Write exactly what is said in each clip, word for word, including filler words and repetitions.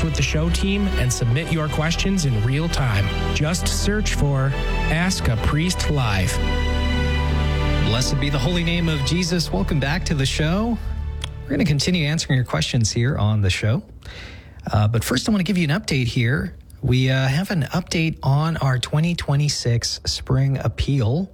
connect with the show team and submit your questions in real time. Just search for Ask a Priest Live. Blessed be the holy name of Jesus. Welcome back to the show. We're going to continue answering your questions here on the show. Uh, but first, I want to give you an update here. We uh, have an update on our twenty twenty-six spring appeal.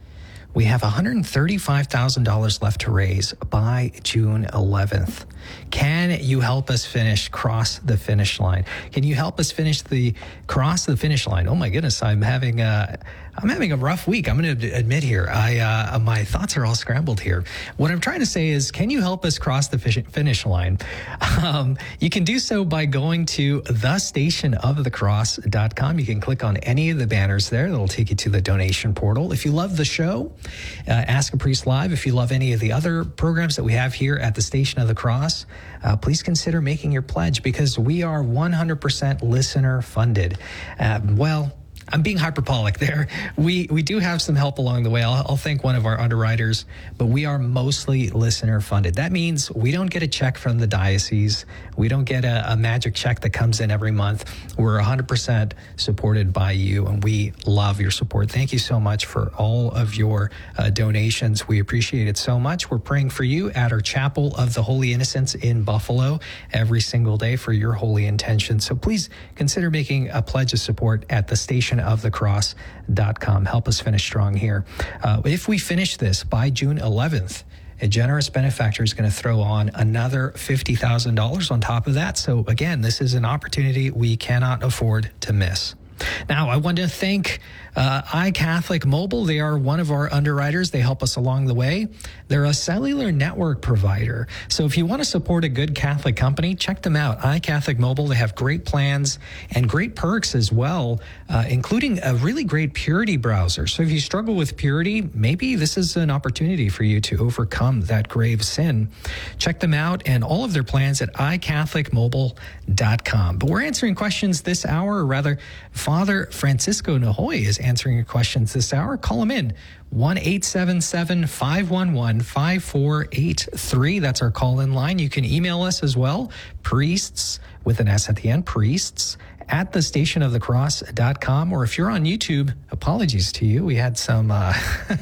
We have one hundred thirty-five thousand dollars left to raise by June eleventh. Can you help us finish Cross the Finish Line? Can you help us finish the Cross the Finish Line? Oh my goodness, I'm having a, I'm having a rough week. I'm going to admit here, I uh, my thoughts are all scrambled here. What I'm trying to say is, can you help us cross the finish line? Um, you can do so by going to the station of the cross dot com. You can click on any of the banners there. That'll take you to the donation portal. If you love the show, uh, Ask a Priest Live. If you love any of the other programs that we have here at the Station of the Cross, uh, please consider making your pledge, because we are one hundred percent listener funded. Uh, well, I'm being hyperbolic there. We we do have some help along the way. I'll, I'll thank one of our underwriters, but we are mostly listener funded. That means we don't get a check from the diocese. We don't get a, a magic check that comes in every month. We're one hundred percent supported by you, and we love your support. Thank you so much for all of your uh, donations. We appreciate it so much. We're praying for you at our Chapel of the Holy Innocents in Buffalo every single day for your holy intentions. So please consider making a pledge of support at the station of the cross dot com. Help us finish strong here. Uh, if we finish this by June eleventh, a generous benefactor is going to throw on another fifty thousand dollars on top of that. So again, this is an opportunity we cannot afford to miss. Now, I want to thank uh, iCatholic Mobile. They are one of our underwriters. They help us along the way. They're a cellular network provider. So if you want to support a good Catholic company, check them out. iCatholic Mobile, they have great plans and great perks as well, uh, including a really great purity browser. So if you struggle with purity, maybe this is an opportunity for you to overcome that grave sin. Check them out and all of their plans at i catholic mobile dot com. But we're answering questions this hour, or rather, Father Francisco Nahoy is answering your questions this hour. Call him in, one eight seven seven, five one one, five four eight three. That's our call-in line. You can email us as well, priests, with an S at the end, priests, at the station of the cross dot com. Or if you're on YouTube, apologies to you. We had some uh,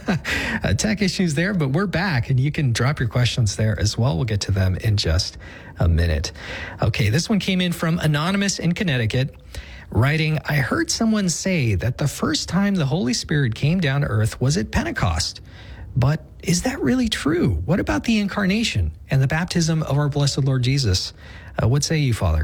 tech issues there, but we're back, and you can drop your questions there as well. We'll get to them in just a minute. Okay, this one came in from Anonymous in Connecticut, writing, I heard someone say that the first time the Holy Spirit came down to earth was at Pentecost. But is that really true? What about the incarnation and the baptism of our blessed Lord Jesus? Uh, what say you, Father?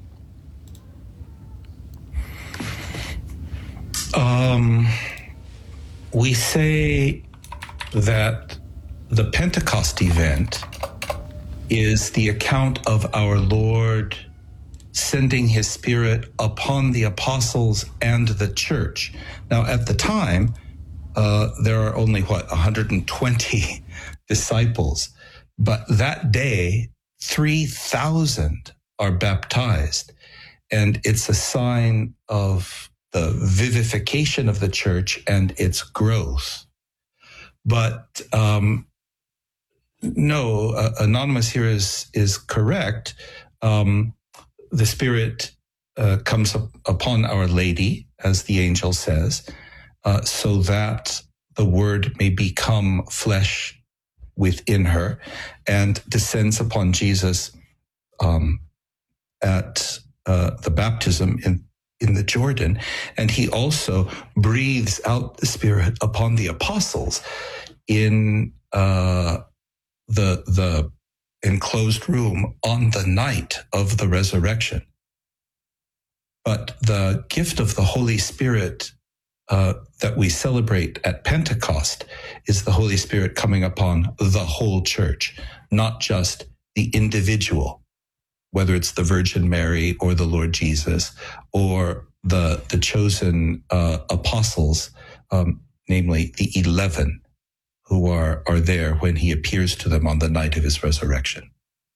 Um, we say that the Pentecost event is the account of our Lord sending his Spirit upon the apostles and the church. Now, at the time, uh, there are only, what, one hundred twenty disciples. But that day, three thousand are baptized. And it's a sign of the vivification of the church and its growth. But um, no, uh, Anonymous here is, is correct. Um, The Spirit uh, comes up upon Our Lady, as the angel says, uh, so that the Word may become flesh within her, and descends upon Jesus um, at uh, the baptism in, in the Jordan. And he also breathes out the Spirit upon the apostles in uh, the the enclosed room on the night of the resurrection. But the gift of the Holy Spirit uh, that we celebrate at Pentecost is the Holy Spirit coming upon the whole church, not just the individual, whether it's the Virgin Mary or the Lord Jesus or the, the chosen uh, apostles, um, namely the eleven, who are, are there when he appears to them on the night of his resurrection.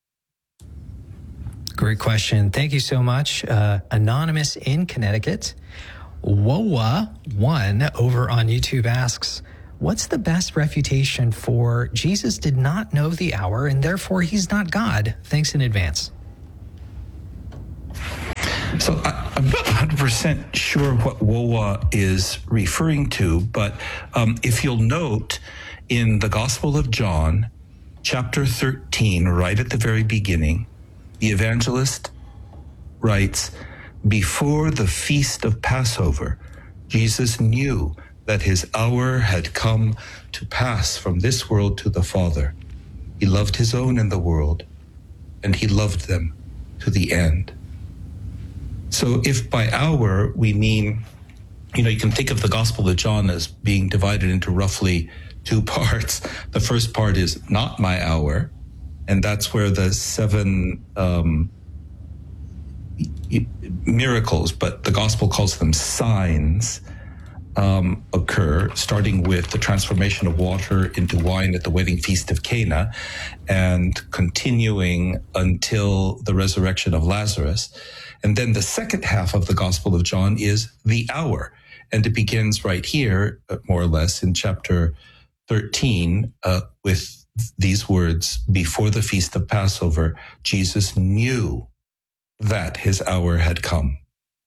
Great question. Thank you so much. Uh, Anonymous in Connecticut. Woa one over on YouTube asks, what's the best refutation for Jesus did not know the hour and therefore he's not God? Thanks in advance. So I, I'm not one hundred percent sure what W O A is referring to, but um, if you'll note in the Gospel of John, chapter thirteen, right at the very beginning, the evangelist writes, before the feast of Passover, Jesus knew that his hour had come to pass from this world to the Father. He loved his own in the world, and he loved them to the end. So if by hour we mean, you know, you can think of the Gospel of John as being divided into roughly two parts. The first part is not my hour, and that's where the seven um, miracles, but the Gospel calls them signs, um, occur, starting with the transformation of water into wine at the wedding feast of Cana, and continuing until the resurrection of Lazarus. And then the second half of the Gospel of John is the hour. And it begins right here, more or less, in chapter thirteen, uh, with these words, before the feast of Passover, Jesus knew that his hour had come.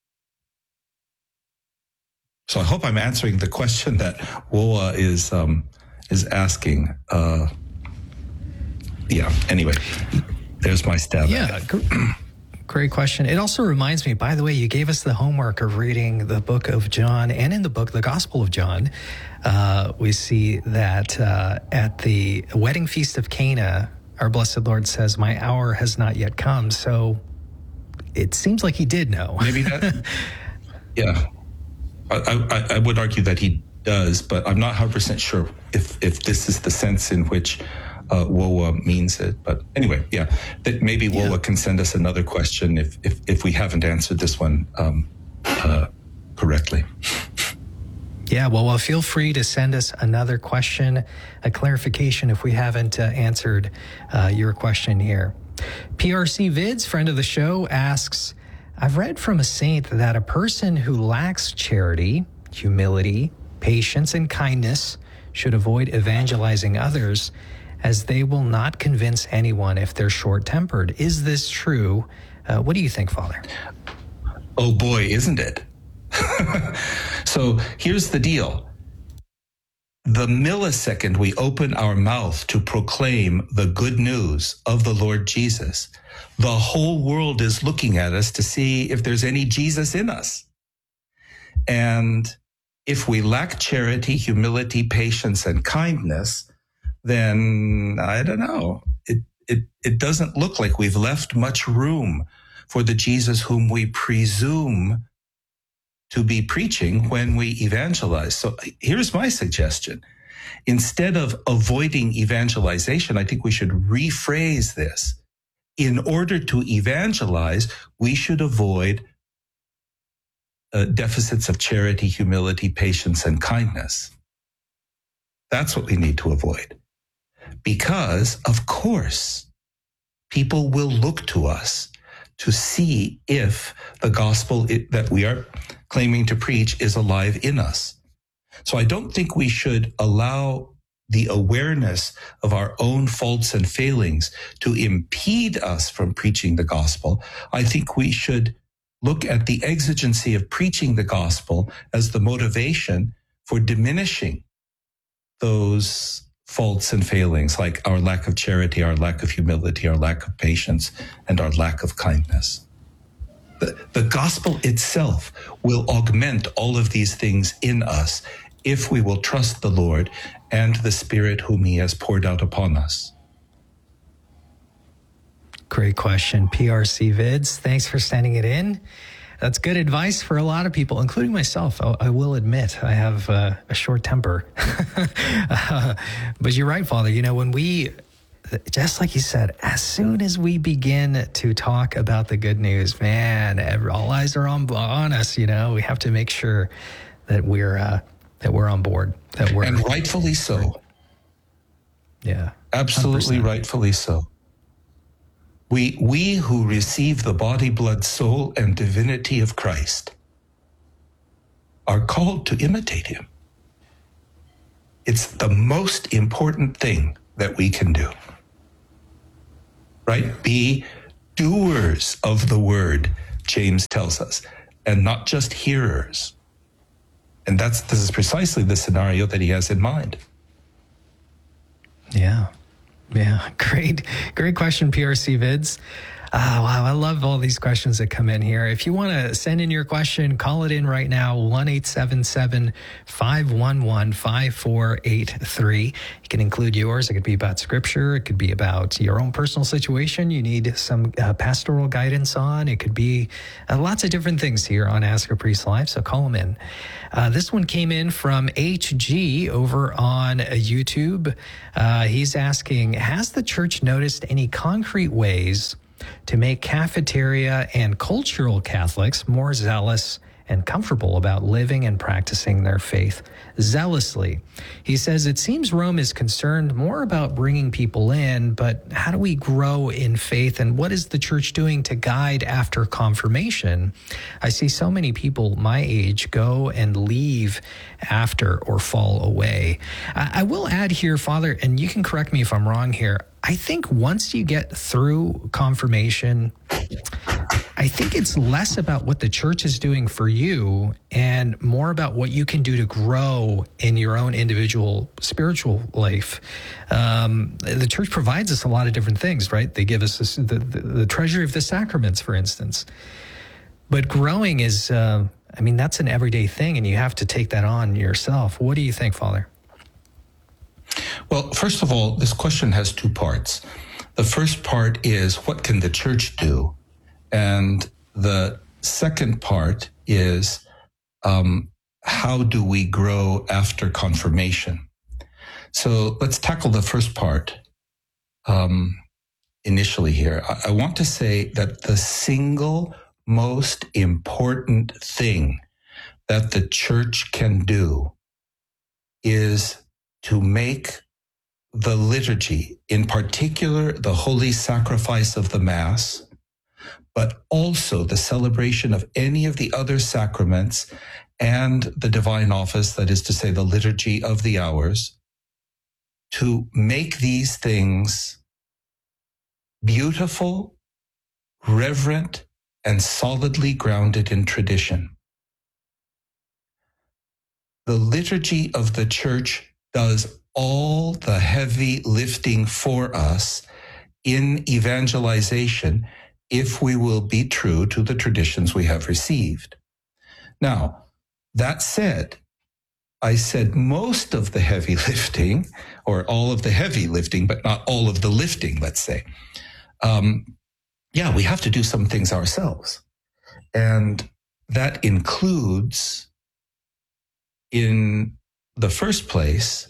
So I hope I'm answering the question that W O A is, um, is asking. Uh, yeah, anyway, there's my stab. Yeah. Great question. It also reminds me, by the way, you gave us the homework of reading the book of John, and in the book, the Gospel of John, uh, we see that uh, at the wedding feast of Cana, our blessed Lord says, my hour has not yet come. So it seems like he did know. Maybe that, yeah. I, I, I would argue that he does, but I'm not one hundred percent sure if, if this is the sense in which Uh, W O A means it. But anyway, yeah, that maybe W O A yeah. can send us another question if, if, if we haven't answered this one um, uh, correctly. Yeah, well, well, feel free to send us another question, a clarification if we haven't uh, answered uh, your question here. P R C Vids, friend of the show, asks, I've read from a saint that a person who lacks charity, humility, patience, and kindness should avoid evangelizing others, as they will not convince anyone if they're short-tempered. Is this true? Uh, what do you think, Father? Oh boy, isn't it? So here's the deal. The millisecond we open our mouth to proclaim the good news of the Lord Jesus, the whole world is looking at us to see if there's any Jesus in us. And if we lack charity, humility, patience, and kindness, then I don't know. It, it, it doesn't look like we've left much room for the Jesus whom we presume to be preaching when we evangelize. So here's my suggestion. Instead of avoiding evangelization, I think we should rephrase this. In order to evangelize, we should avoid uh, deficits of charity, humility, patience, and kindness. That's what we need to avoid. Because, of course, people will look to us to see if the gospel that we are claiming to preach is alive in us. So I don't think we should allow the awareness of our own faults and failings to impede us from preaching the gospel. I think we should look at the exigency of preaching the gospel as the motivation for diminishing those faults and failings, like our lack of charity, our lack of humility, our lack of patience, and our lack of kindness. The, the gospel itself will augment all of these things in us if we will trust the Lord and the Spirit whom he has poured out upon us. Great question, P R C Vids. Thanks for sending it in. That's good advice for a lot of people, including myself. I, I will admit I have uh, a short temper. uh, but you're right, Father. You know, when we, just like you said, as soon as we begin to talk about the good news, man, every, all eyes are on, on us. You know, we have to make sure that we're uh, that we're on board. That we're and rightfully so. Yeah, absolutely, one hundred percent. Rightfully so. We, we who receive the body, blood, soul, and divinity of Christ are called to imitate him. It's the most important thing that we can do, right? Be doers of the word, James tells us, and not just hearers. And that's this is precisely the scenario that he has in mind. Yeah. Yeah. Great, great question, P R C Vids. Oh, wow. I love all these questions that come in here. If you want to send in your question, call it in right now, one eight seven seven, five one one, five four eight three. You can include yours. It could be about scripture. It could be about your own personal situation you need some uh, pastoral guidance on. It could be uh, lots of different things here on Ask a Priest Live, so call them in. Uh, this one came in from H G over on YouTube. Uh, he's asking, has the church noticed any concrete ways to make cafeteria and cultural Catholics more zealous and comfortable about living and practicing their faith zealously? He says, it seems Rome is concerned more about bringing people in, but how do we grow in faith, and what is the church doing to guide after confirmation? I see so many people my age go and leave after or fall away. I, I will add here, Father, and you can correct me if I'm wrong here, I think once you get through confirmation, I think it's less about what the church is doing for you and more about what you can do to grow in your own individual spiritual life. Um, the church provides us a lot of different things, right? They give us this, the, the, the treasury of the sacraments, for instance. But growing is, uh, I mean, that's an everyday thing, and you have to take that on yourself. What do you think, Father? Well, first of all, this question has two parts. The first part is, what can the church do? And the second part is, um, how do we grow after confirmation? So let's tackle the first part um, initially here. I, I want to say that the single most important thing that the church can do is to make the liturgy, in particular the holy sacrifice of the Mass, but also the celebration of any of the other sacraments and the divine office, that is to say, the liturgy of the hours, to make these things beautiful, reverent, and solidly grounded in tradition. The liturgy of the church does all the heavy lifting for us in evangelization if we will be true to the traditions we have received. Now, that said, I said most of the heavy lifting, or all of the heavy lifting, but not all of the lifting, let's say. Um, yeah, we have to do some things ourselves. And that includes, in the first place,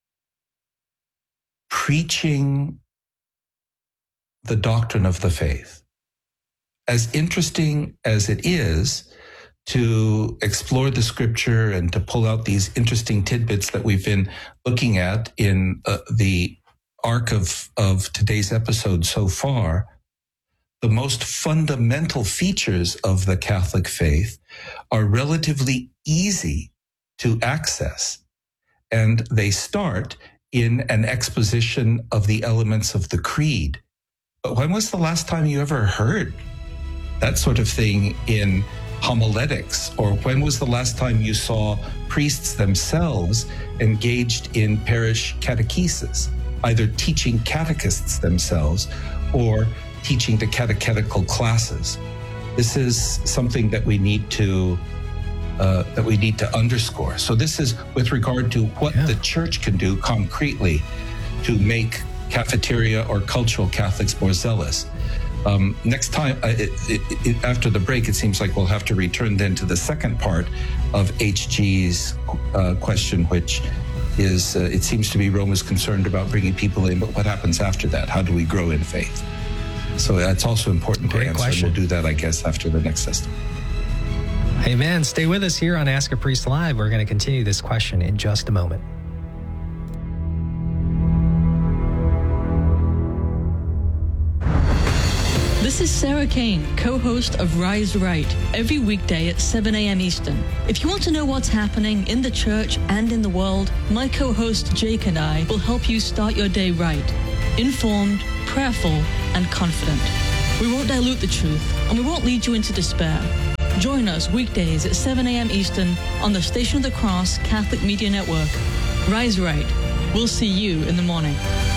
preaching the doctrine of the faith. As interesting as it is to explore the scripture and to pull out these interesting tidbits that we've been looking at in uh, the arc of, of today's episode so far, the most fundamental features of the Catholic faith are relatively easy to access. And they start in an exposition of the elements of the creed. But when was the last time you ever heard that sort of thing in homiletics? Or when was the last time you saw priests themselves engaged in parish catechesis, either teaching catechists themselves or teaching the catechetical classes? This is something that we need to uh, that we need to underscore. So this is with regard to what yeah. the church can do concretely to make cafeteria or cultural Catholics more zealous. Um, next time, uh, it, it, it, after the break, it seems like we'll have to return then to the second part of H G's uh, question, which is, uh, it seems to be Rome is concerned about bringing people in, but what happens after that? How do we grow in faith? So that's also important Great to answer. Question. We'll do that, I guess, after the next system. Amen. Stay with us here on Ask a Priest Live. We're going to continue this question in just a moment. This is Sarah Kane, co-host of Rise Right, every weekday at seven a.m. Eastern. If you want to know what's happening in the church and in the world, my co-host Jake and I will help you start your day right, informed, prayerful, and confident. We won't dilute the truth, and we won't lead you into despair. Join us weekdays at seven a.m. Eastern on the Station of the Cross Catholic Media Network. Rise Right. We'll see you in the morning.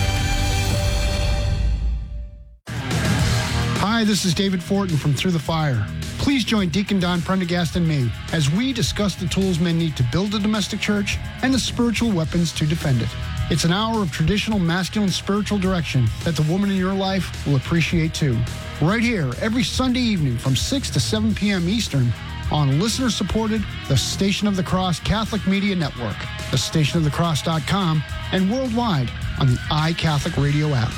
Hi, this is David Fortin from Through the Fire. Please join Deacon Don Prendergast and me as we discuss the tools men need to build a domestic church and the spiritual weapons to defend it. It's an hour of traditional masculine spiritual direction that the woman in your life will appreciate too. Right here, every Sunday evening from six to seven p.m. Eastern on listener-supported The Station of the Cross Catholic Media Network, the station of the cross dot com, and worldwide on the iCatholic Radio app.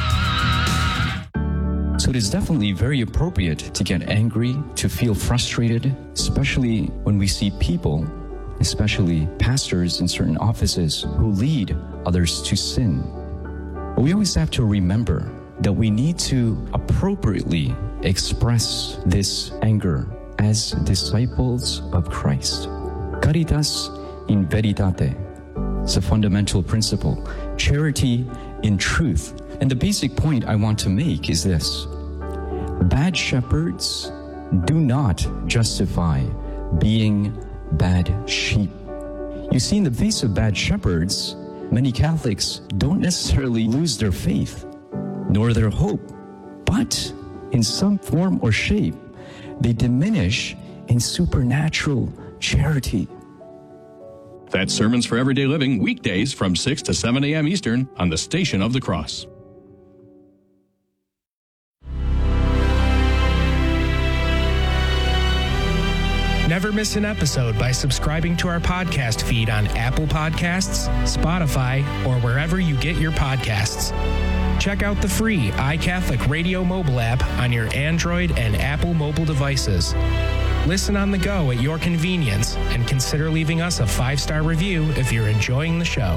So it is definitely very appropriate to get angry, to feel frustrated, especially when we see people, especially pastors in certain offices, who lead others to sin. But we always have to remember that we need to appropriately express this anger as disciples of Christ. Caritas in veritate. It's a fundamental principle. Charity in truth. And the basic point I want to make is this. Bad shepherds do not justify being bad sheep. You see, in the face of bad shepherds, many Catholics don't necessarily lose their faith, nor their hope, but in some form or shape, they diminish in supernatural charity. That's Sermons for Everyday Living, weekdays from six to seven a.m. Eastern on the Station of the Cross. Never miss an episode by subscribing to our podcast feed on Apple Podcasts, Spotify, or wherever you get your podcasts. Check out the free iCatholic Radio mobile app on your Android and Apple mobile devices. Listen on the go at your convenience, and consider leaving us a five-star review if you're enjoying the show.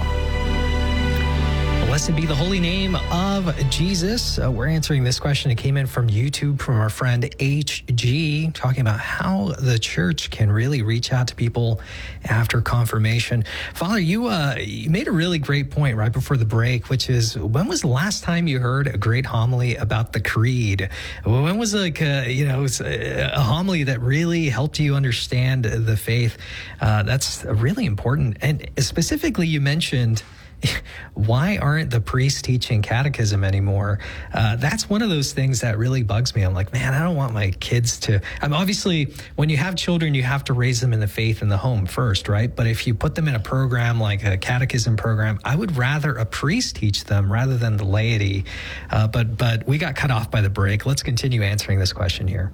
Blessed be the holy name of Jesus. Uh, we're answering this question. It came in from YouTube from our friend H G, talking about how the church can really reach out to people after confirmation. Father, you, uh, you made a really great point right before the break, which is, when was the last time you heard a great homily about the creed? When was like a, you know, a homily that really helped you understand the faith? Uh, that's really important. And specifically, you mentioned, why aren't the priests teaching catechism anymore? Uh, that's one of those things that really bugs me. I'm like, man, I don't want my kids to... I mean, obviously, when you have children, you have to raise them in the faith in the home first, right? But if you put them in a program like a catechism program, I would rather a priest teach them rather than the laity. Uh, but but we got cut off by the break. Let's continue answering this question here.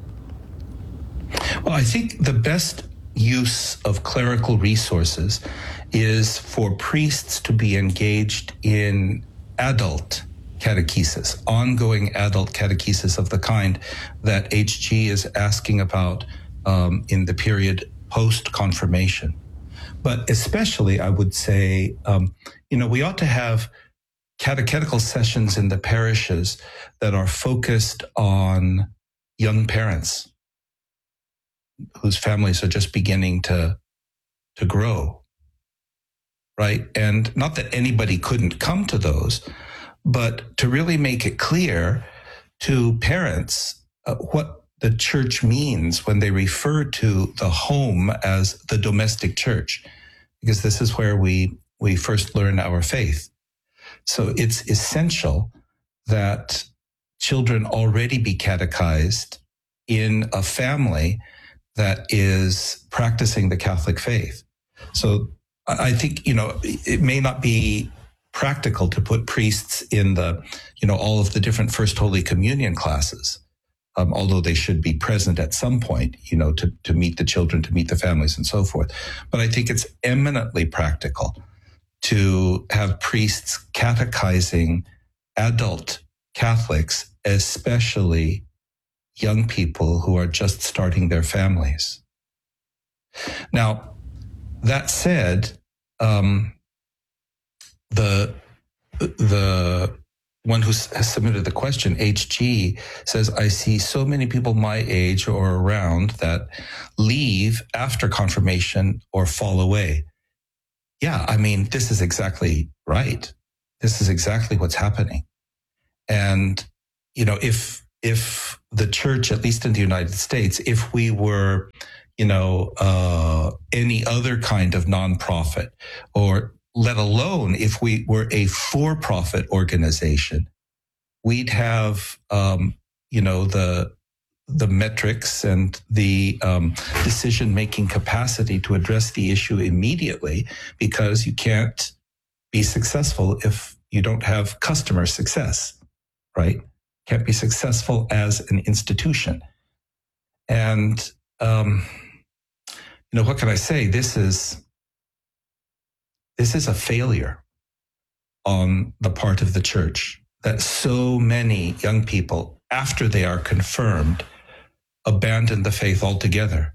Well, I think the best use of clerical resources is for priests to be engaged in adult catechesis, ongoing adult catechesis of the kind that H G is asking about um, in the period post-confirmation. But especially, I would say, um, you know, we ought to have catechetical sessions in the parishes that are focused on young parents whose families are just beginning to to grow. Right? And not that anybody couldn't come to those, but to really make it clear to parents uh, what the church means when they refer to the home as the domestic church, because this is where we, we first learn our faith. So it's essential that children already be catechized in a family that is practicing the Catholic faith. So I think, you know, it may not be practical to put priests in the, you know, all of the different First Holy Communion classes, um, although they should be present at some point, you know, to, to meet the children, to meet the families and so forth. But I think it's eminently practical to have priests catechizing adult Catholics, especially young people who are just starting their families. Now, that said, um, the the one who has submitted the question, H G, says, I see so many people my age or around that leave after confirmation or fall away. Yeah, I mean, this is exactly right. This is exactly what's happening. And, you know, if if the church, at least in the United States, if we were, you know, uh, any other kind of nonprofit, or let alone if we were a for-profit organization, we'd have, um, you know, the the metrics and the um, decision-making capacity to address the issue immediately, because you can't be successful if you don't have customer success, right? Can't be successful as an institution. And, um, you know, what can I say? This is, this is a failure on the part of the church, that so many young people, after they are confirmed, abandon the faith altogether.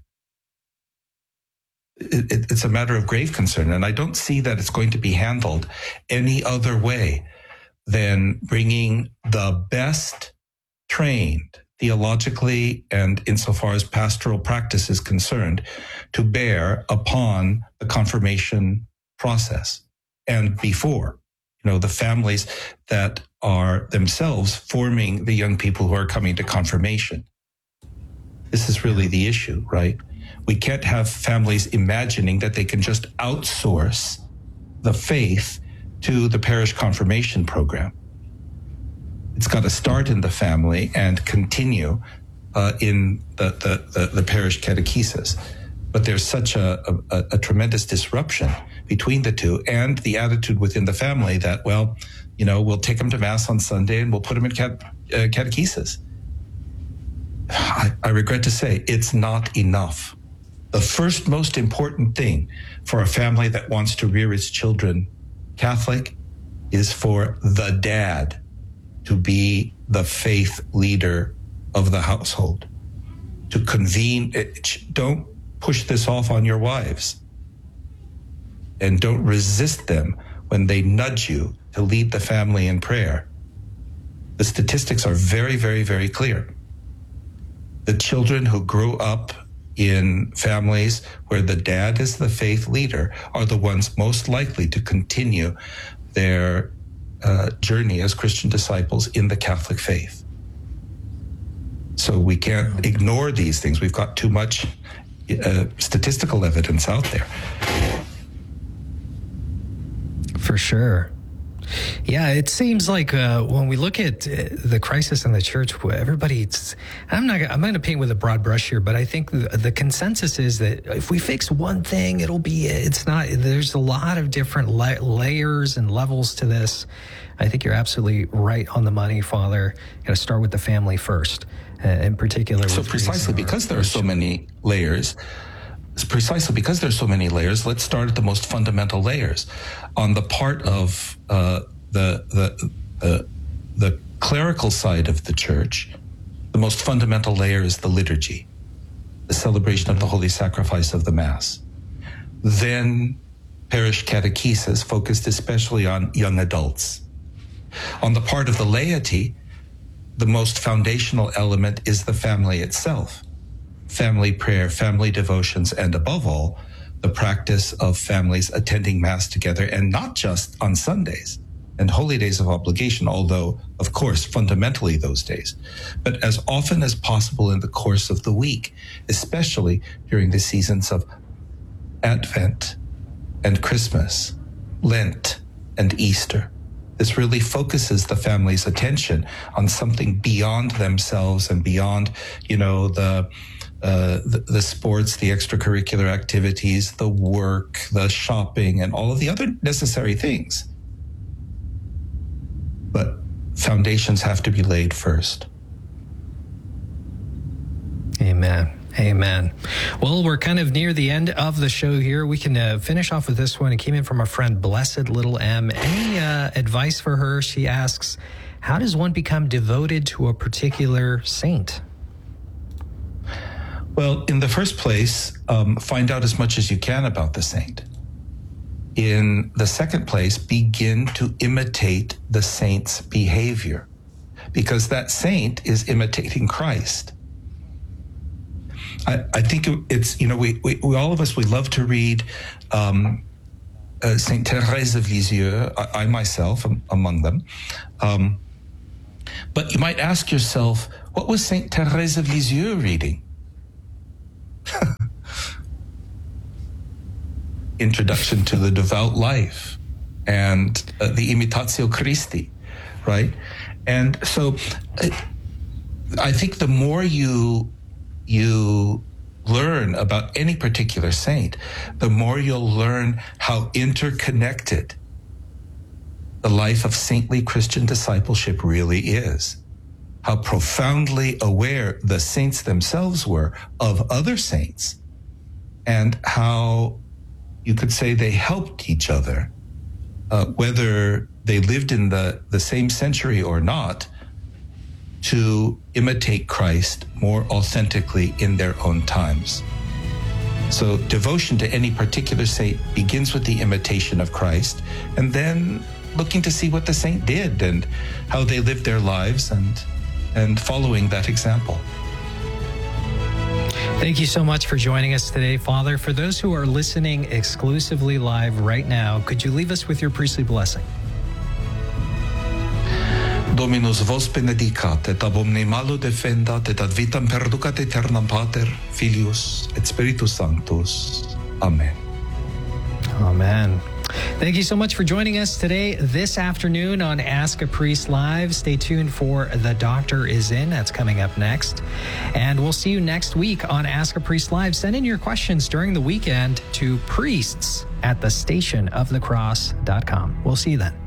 It, it, it's a matter of grave concern, and I don't see that it's going to be handled any other way than bringing the best trained, theologically and insofar as pastoral practice is concerned, to bear upon the confirmation process and before. You know, the families that are themselves forming the young people who are coming to confirmation. This is really the issue, right? We can't have families imagining that they can just outsource the faith to the parish confirmation program. It's got to start in the family and continue uh, in the, the, the, the parish catechesis. But there's such a, a, a tremendous disruption between the two, and the attitude within the family that, well, you know, we'll take them to Mass on Sunday and we'll put them in cat, uh, catechesis. I, I regret to say it's not enough. The first most important thing for a family that wants to rear its children Catholic is for the dad to be the faith leader of the household, to convene. Don't push this off on your wives, and don't resist them when they nudge you to lead the family in prayer. The statistics are very, very, very clear. The children who grew up in families where the dad is the faith leader are the ones most likely to continue their uh, journey as Christian disciples in the Catholic faith. So we can't ignore these things. We've got too much uh, statistical evidence out there. For sure. Yeah, it seems like uh, when we look at uh, the crisis in the church, everybody's, I'm not, I'm going to paint with a broad brush here, but I think the, the consensus is that if we fix one thing, it'll be, it's not, there's a lot of different la- layers and levels to this. I think you're absolutely right on the money, Father. You got to start with the family first, uh, in particular. So precisely because there are so many layers, precisely because there's so many layers, let's start at the most fundamental layers. On the part of uh, the the uh, the clerical side of the church, the most fundamental layer is the liturgy, the celebration of the holy sacrifice of the Mass. Then parish catechesis, focused especially on young adults. On the part of the laity, the most foundational element is the family itself. Family prayer, family devotions, and above all, the practice of families attending Mass together, and not just on Sundays and holy days of obligation, although, of course, fundamentally those days, but as often as possible in the course of the week, especially during the seasons of Advent and Christmas, Lent and Easter. This really focuses the family's attention on something beyond themselves and beyond, you know, the Uh, the, the sports, the extracurricular activities, the work, the shopping, and all of the other necessary things. But foundations have to be laid first. Amen. Amen. Well, we're kind of near the end of the show here. We can uh, finish off with this one. It came in from our friend Blessed Little M. Any uh, advice for her? She asks, how does one become devoted to a particular saint? Well, in the first place, um, find out as much as you can about the saint. In the second place, begin to imitate the saint's behavior, because that saint is imitating Christ. I, I think it's, you know, we, we, we all of us, we love to read um, uh, Saint Thérèse of Lisieux, I, I myself am among them. Um, But you might ask yourself, what was Saint Thérèse of Lisieux reading? Introduction to the Devout Life and uh, the Imitatio Christi, right? And so uh, I think the more you you learn about any particular saint, the more you'll learn how interconnected the life of saintly Christian discipleship really is, how profoundly aware the saints themselves were of other saints, and how you could say they helped each other, uh, whether they lived in the, the same century or not, to imitate Christ more authentically in their own times. So devotion to any particular saint begins with the imitation of Christ, and then looking to see what the saint did and how they lived their lives, and and following that example. Thank you so much for joining us today, Father. For those who are listening exclusively live right now, could you leave us with your priestly blessing? Dominus vos benedicat, et ab omne malo defendat, et ad vitam perducat aeternam Pater, Filius, et Spiritus Sanctus. Amen. Amen. Thank you so much for joining us today, this afternoon on Ask a Priest Live. Stay tuned for The Doctor Is In. That's coming up next. And we'll see you next week on Ask a Priest Live. Send in your questions during the weekend to priests at the station of the cross dot com. We'll see you then.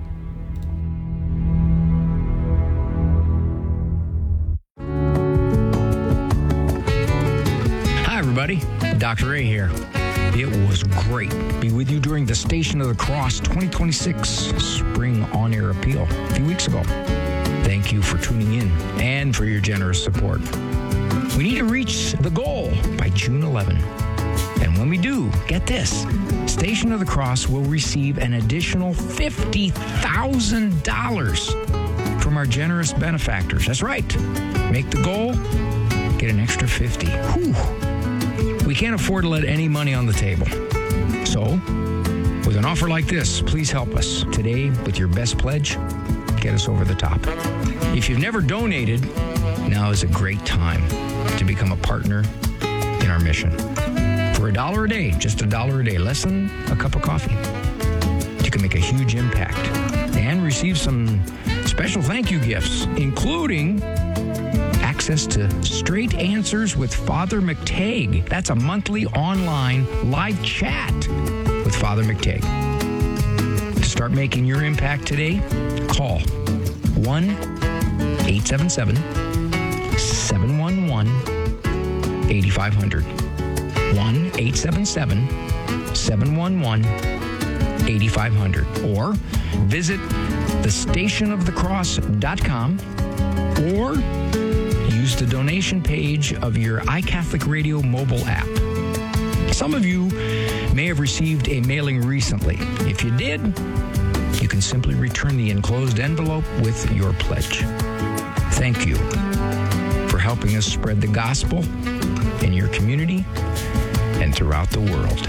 Hi, everybody. Doctor Ray here. It was great to be with you during the Station of the Cross twenty twenty-six Spring On-Air Appeal a few weeks ago. Thank you for tuning in and for your generous support. We need to reach the goal by June eleventh. And when we do, get this, Station of the Cross will receive an additional fifty thousand dollars from our generous benefactors. That's right. Make the goal, get an extra fifty. Whew. We can't afford to let any money on the table. So, with an offer like this, please help us today with your best pledge. Get us over the top. If you've never donated, now is a great time to become a partner in our mission. For a dollar a day, just a dollar a day, less than a cup of coffee, you can make a huge impact and receive some special thank you gifts, including access to Straight Answers with Father McTagg. That's a monthly online live chat with Father McTagg. To start making your impact today, call one eight seven seven, seven one one, eight five zero zero. one eight seven seven, seven one one, eight five zero zero. Or visit the station of the cross dot com or use the donation page of your iCatholic Radio mobile app. Some of you may have received a mailing recently. If you did, you can simply return the enclosed envelope with your pledge. Thank you for helping us spread the gospel in your community and throughout the world.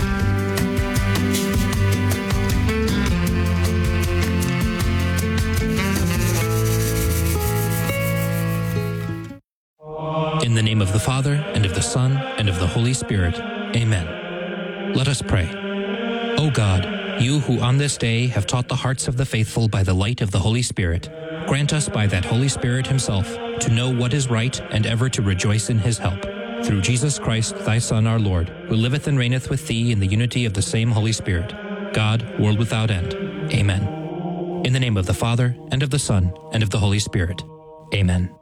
In the name of the Father, and of the Son, and of the Holy Spirit. Amen. Let us pray. O God, you who on this day have taught the hearts of the faithful by the light of the Holy Spirit, grant us by that Holy Spirit himself to know what is right and ever to rejoice in his help. Through Jesus Christ, thy Son, our Lord, who liveth and reigneth with thee in the unity of the same Holy Spirit, God, world without end. Amen. In the name of the Father, and of the Son, and of the Holy Spirit. Amen.